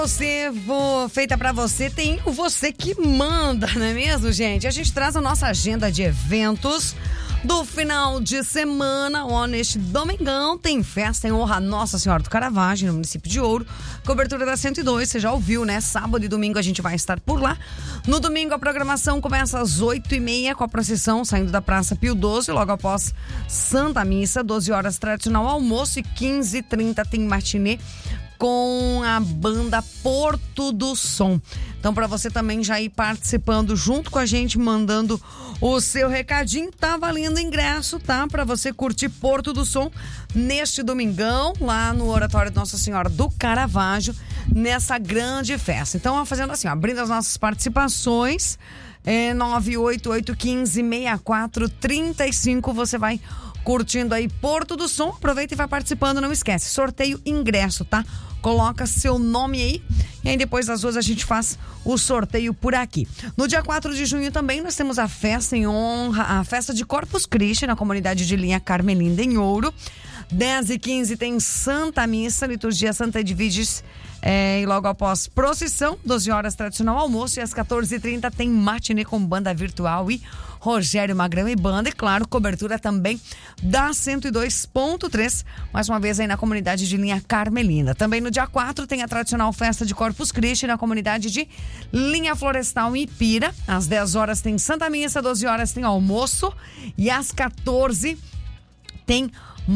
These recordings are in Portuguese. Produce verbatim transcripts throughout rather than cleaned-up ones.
Você, vou, feita pra você, tem o Você Que Manda, não é mesmo, gente? A gente traz a nossa agenda de eventos do final de semana. Ó, neste domingão tem festa em honra a Nossa Senhora do Caravaggio, no município de Ouro. Cobertura da cento e dois, você já ouviu, né? Sábado e domingo a gente vai estar por lá. No domingo a programação começa às oito e meia com a procissão saindo da Praça Pio doze, logo após Santa Missa, doze horas tradicional almoço e quinze e trinta tem matinê com a banda Porto do Som. Então, para você também já ir participando junto com a gente, mandando o seu recadinho, tá valendo ingresso, tá? Para você curtir Porto do Som neste domingão, lá no Oratório Nossa Senhora do Caravaggio, nessa grande festa. Então, fazendo assim, ó, abrindo as nossas participações, é nove oito oito um cinco, seis quatro três cinco, você vai curtindo aí Porto do Som, aproveita e vai participando, não esquece, sorteio ingresso, tá? Coloca seu nome aí e aí depois das duas a gente faz o sorteio por aqui. No dia quatro de junho também nós temos a festa em honra, a festa de Corpus Christi na comunidade de Linha Carmelinda em Ouro. dez e quinze tem Santa Missa, liturgia Santa Edviges, é, e logo após procissão, doze horas tradicional almoço e às quatorze e trinta tem matinê com banda virtual e Rogério Magrão e banda, e claro, cobertura também da cento e dois ponto três, mais uma vez aí na comunidade de Linha Carmelinda. Também no dia quatro tem a tradicional festa de Corpus Christi na comunidade de Linha Florestal em Ipira. Às dez horas tem Santa Missa, doze horas tem almoço e às quatorze tem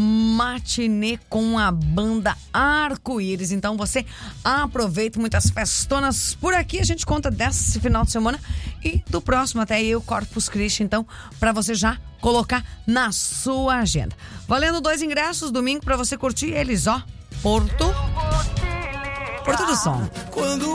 matinê com a banda Arco-Íris. Então você aproveita, muitas festonas por aqui. A gente conta desse final de semana e do próximo até aí o Corpus Christi, então para você já colocar na sua agenda. Valendo dois ingressos domingo para você curtir eles, ó. Porto Porto do Som. Quando